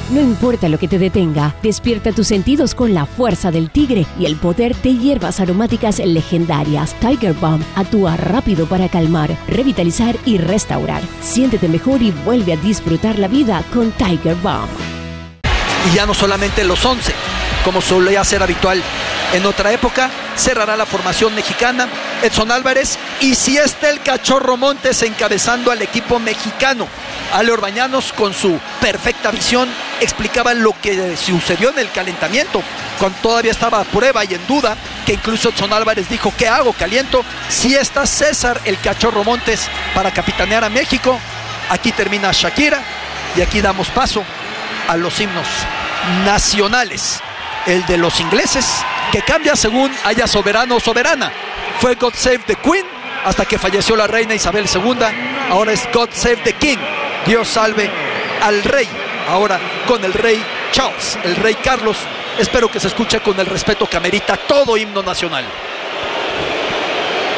No importa lo que te detenga, despierta tus sentidos con la fuerza del tigre y el poder de hierbas aromáticas legendarias. Tiger Balm actúa rápido para calmar, revitalizar y restaurar. Siéntete mejor y vuelve a disfrutar la vida con Tiger Balm. Y ya no solamente los 11, como solía ser habitual en otra época, cerrará la formación mexicana Edson Álvarez, y si está el Cachorro Montes encabezando al equipo mexicano. Ale Orbañanos, con su perfecta visión, explicaba lo que sucedió en el calentamiento, cuando todavía estaba a prueba y en duda, que incluso Edson Álvarez dijo: ¿qué hago? ¿Caliento? Si está César el Cachorro Montes para capitanear a México. Aquí termina Shakira y aquí damos paso a los himnos nacionales. El de los ingleses, que cambia según haya soberano o soberana. Fue God Save the Queen hasta que falleció la reina Isabel II. Ahora es God Save the King. Dios salve al rey. Ahora con el rey Charles, el rey Carlos. Espero que se escuche con el respeto que amerita todo himno nacional.